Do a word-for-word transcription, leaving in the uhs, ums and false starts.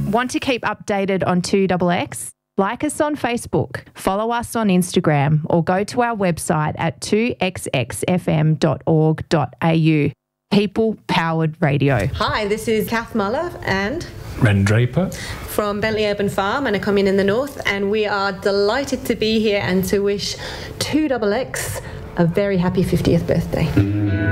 Want to keep updated on two X X? Like us on Facebook, follow us on Instagram, or go to our website at two x x f m dot org dot a u. People Powered Radio. Hi, this is Kath Muller and Ren Draper from Bentley Urban Farm and a commune in the north, and we are delighted to be here and to wish two X X a very happy fiftieth birthday.